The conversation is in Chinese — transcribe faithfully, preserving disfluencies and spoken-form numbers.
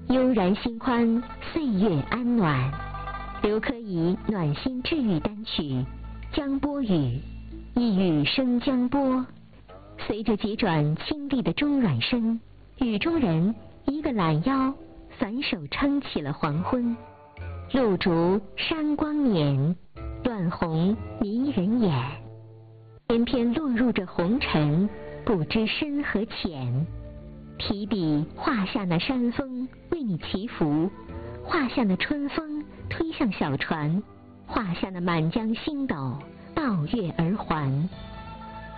悠然心宽，岁月安暖。刘珂以暖心治愈单曲《江波语》，一语生江波。随着急转清丽的中阮声，雨中人一个懒腰，反手撑起了黄昏。露竹山光冕，乱红迷人眼。翩翩落入这红尘，不知深和浅。提笔画下那山峰，为你祈福；画下那春风，推向小船；画下那满江星斗，抱月而还。